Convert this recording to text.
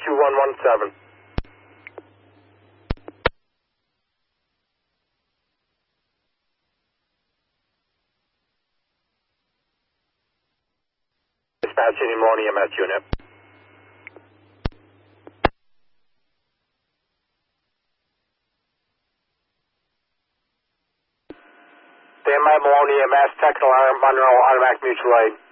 2117. Dispatch any more EMS unit. Standby Malone EMS, technical alarm, Monroe, automatic mutual aid.